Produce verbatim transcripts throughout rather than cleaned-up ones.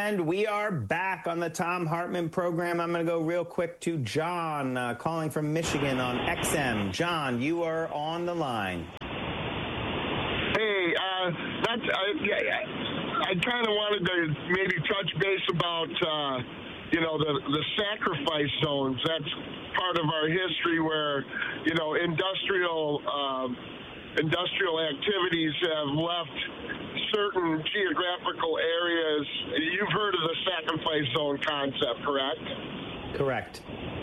And we are back on the Thom Hartmann program. I'm going to go real quick to John, uh, calling from Michigan on X M. John, you are on the line. Hey, uh, that's I, I, I kind of wanted to maybe touch base about, uh, you know, the, the sacrifice zones. That's part of our history where, you know, industrial um, industrial activities have left certain geographical areas. You've heard of the sacrifice zone concept, correct? Correct.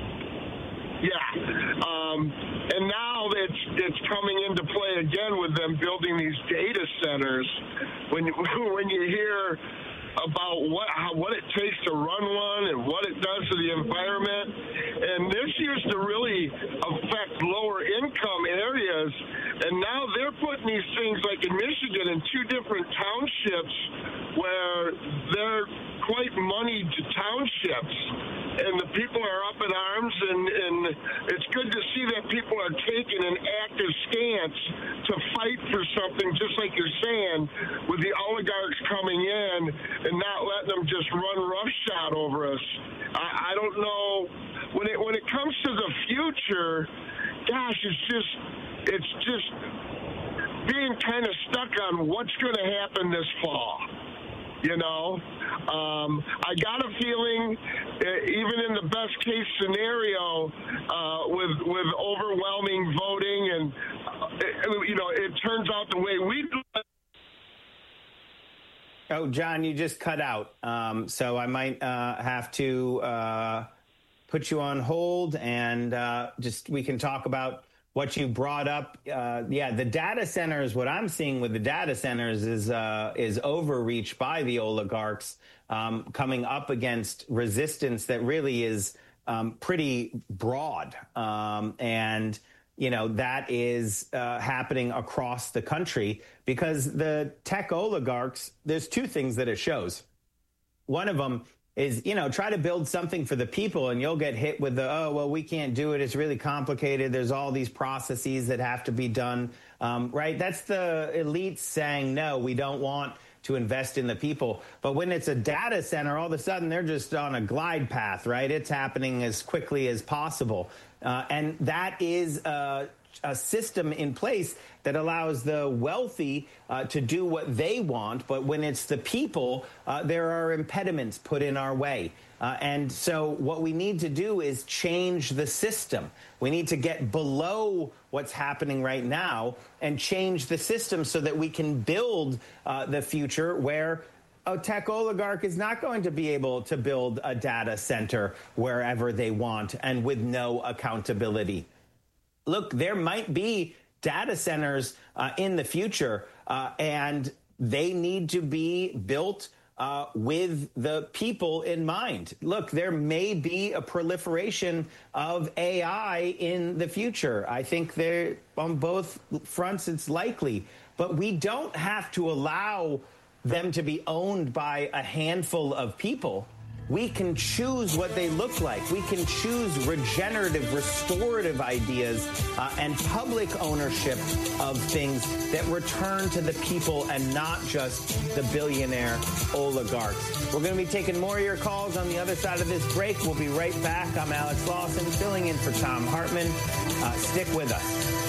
Yeah. Um, and now it's it's coming into play again with them building these data centers. When you, when you hear about what how, what it takes to run one and what it does to the environment, and this used to really affect lower income areas, and now they're putting these things like in Michigan in two different townships where they're quite moneyed townships, and the people are up in arms, and, and it's good to see that people are taking an active stance to fight for something, just like you're saying, with the oligarchs coming in and not letting them just run roughshod over us. I, I don't know. When it when it comes to the future, gosh, it's just it's just being kind of stuck on what's going to happen this fall. You know, um, I got a feeling, uh, even in the best case scenario, uh, with with overwhelming voting, and uh, you know, it turns out the way we do it. Oh, John, you just cut out, um, so I might uh, have to uh, put you on hold, and uh, just we can talk about what you brought up. Uh, yeah, the data centers, what I'm seeing with the data centers is uh, is overreach by the oligarchs, um, coming up against resistance that really is um, pretty broad. Um, and, you know, that is uh, happening across the country because the tech oligarchs, there's two things that it shows. One of them is, you know, try to build something for the people and you'll get hit with the, oh, well, we can't do it. It's really complicated. There's all these processes that have to be done, um, right? That's the elites saying, no, we don't want to invest in the people. But when it's a data center, all of a sudden they're just on a glide path, right? It's happening as quickly as possible. Uh, and that is uh, a system in place that allows the wealthy uh, to do what they want. But when it's the people, uh, there are impediments put in our way. Uh, and so what we need to do is change the system. We need to get below what's happening right now and change the system so that we can build uh, the future where a tech oligarch is not going to be able to build a data center wherever they want and with no accountability. Look, there might be data centers uh, in the future, uh, and they need to be built uh, with the people in mind. Look, there may be a proliferation of A I in the future. I think there, on both fronts, it's likely. But we don't have to allow them to be owned by a handful of people. We can choose what they look like. We can choose regenerative, restorative ideas uh, and public ownership of things that return to the people and not just the billionaire oligarchs. We're going to be taking more of your calls on the other side of this break. We'll be right back. I'm Alex Lawson, filling in for Thom Hartmann. Uh, stick with us.